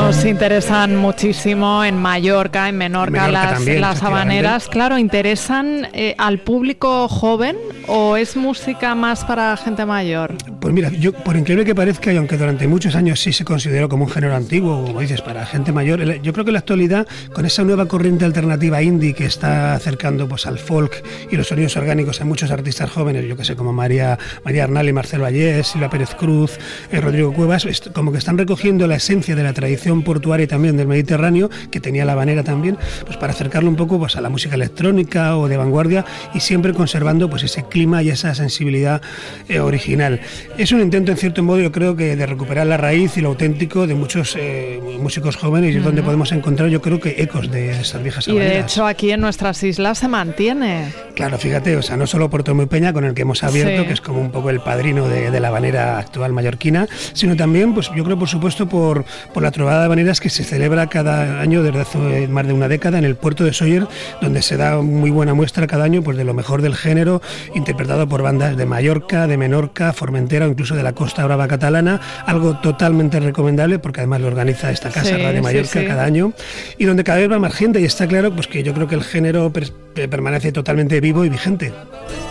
Nos interesan muchísimo en Mallorca, en Menorca también, las habaneras. Claro, ¿interesan al público joven o es música más para gente mayor? Pues mira, yo, por increíble que parezca, y aunque durante muchos años sí se consideró como un género antiguo, como dices, para gente mayor, yo creo que en la actualidad, con esa nueva corriente alternativa indie que está acercando pues al folk y los sonidos orgánicos a muchos artistas jóvenes, yo que sé, como María Arnal y Marcelo Vallés, Silvia Pérez Cruz, Rodrigo Cuevas, como que están recogiendo la esencia de la tradición portuaria y también del Mediterráneo, que tenía la habanera también, pues para acercarlo un poco pues a la música electrónica o de vanguardia, y siempre conservando pues ese clima y esa sensibilidad original. Es un intento, en cierto modo, yo creo que de recuperar la raíz y lo auténtico de muchos músicos jóvenes, y es donde podemos encontrar, yo creo, que ecos de estas viejas habaneras. Y de hecho aquí en nuestras islas se mantiene. Claro, fíjate, o sea, no solo Puerto Muy Peña, con el que hemos abierto, sí, que es como un poco el padrino de la habanera actual mallorquina, sino también, pues yo creo, por supuesto, por la trovada de habaneras que se celebra cada año desde hace más de una década en el puerto de Sóller, donde se da muy buena muestra cada año pues de lo mejor del género, interpretado por bandas de Mallorca, de Menorca, Formentera o incluso de la Costa Brava catalana, algo totalmente recomendable porque además lo organiza esta casa, Radio Mallorca, cada año, y donde cada vez va más gente, y está claro pues que yo creo que el género permanece totalmente vivo y vigente.